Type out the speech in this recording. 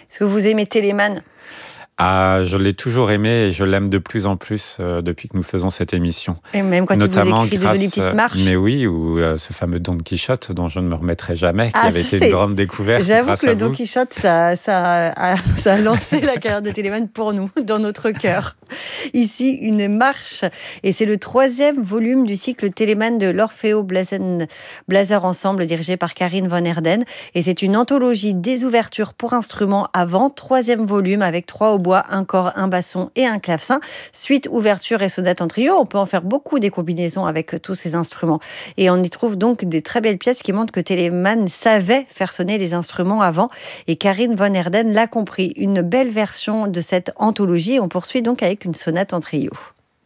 Est-ce que vous aimez Telemann ? Ah, je l'ai toujours aimé et je l'aime de plus en plus depuis que nous faisons cette émission. Et même quand Notamment il vous écrit des jolies petites marches. Mais oui, ou ce fameux Don Quichotte dont je ne me remettrai jamais, qui avait été c'est... une grande découverte. J'avoue grâce que le à Don vous. Quichotte, ça a lancé la carrière de Telemann pour nous, dans notre cœur. Ici, une marche. Et c'est le 3e volume du cycle Telemann de l'Orfeo Bläser Ensemble, dirigé par Karin von Herden. Et c'est une anthologie des ouvertures pour instruments avant, 3e volume, avec 3 hautbois, un cor, un basson et un clavecin. Suite, ouverture et sonate en trio. On peut en faire beaucoup des combinaisons avec tous ces instruments. Et on y trouve donc des très belles pièces qui montrent que Telemann savait faire sonner les instruments avant. Et Karin von Herden l'a compris. Une belle version de cette anthologie. On poursuit donc avec une sonate en trio.